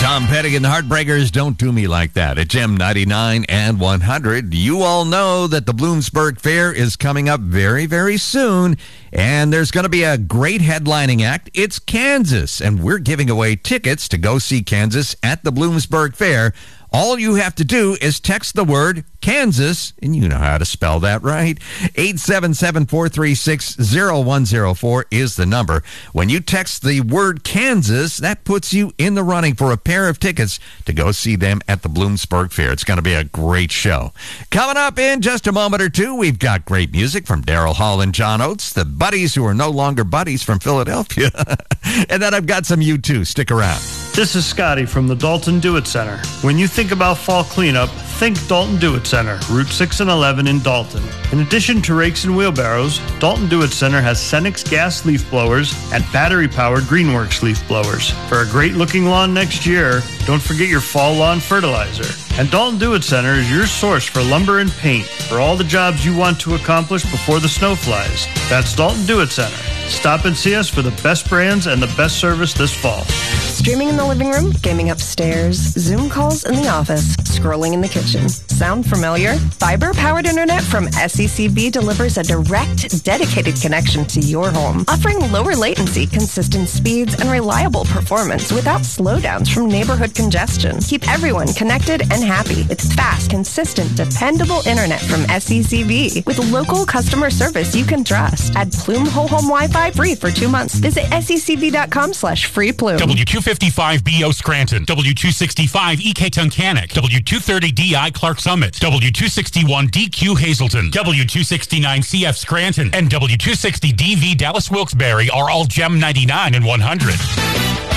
Tom Petty and the Heartbreakers, Don't Do Me Like That. At Gem 99 and 100, you all know that the Bloomsburg Fair is coming up very, very soon, and there's going to be a great headlining act. It's Kansas, and we're giving away tickets to go see Kansas at the Bloomsburg Fair. All you have to do is text the word Kansas, and you know how to spell that, right? 877-436-0104 is the number. When you text the word Kansas, that puts you in the running for a pair of tickets to go see them at the Bloomsburg Fair. It's going to be a great show. Coming up in just a moment or two, we've got great music from Daryl Hall and John Oates, the buddies who are no longer buddies from Philadelphia. And then I've got some U2. Stick around. This is Scotty from the Dalton Do It Center. When you think about fall cleanup, think Dalton Do It Center, Route 6 and 11 in Dalton. In addition to rakes and wheelbarrows, Dalton Do It Center has Cenex gas leaf blowers and battery-powered Greenworks leaf blowers. For a great-looking lawn next year, don't forget your fall lawn fertilizer. And Dalton Do It Center is your source for lumber and paint for all the jobs you want to accomplish before the snow flies. That's Dalton Do It Center. Stop and see us for the best brands and the best service this fall. Streaming in the living room, gaming upstairs, Zoom calls in the office, scrolling in the kitchen. Sound familiar? Fiber-powered internet from SECB delivers a direct, dedicated connection to your home, offering lower latency, consistent speeds, and reliable performance without slowdowns from neighborhood congestion. Keep everyone connected and happy with fast, consistent, dependable internet from SECB with local customer service you can trust. Add Plume Whole Home Wi-Fi free for 2 months. Visit secb.com/freeplume. W255BO Scranton, W265 EK Tunkhannock, W230DI Clark Summit, W261DQ Hazleton, W269CF Scranton, and W260DV Dallas Wilkes-Barre are all Gem 99 and 100.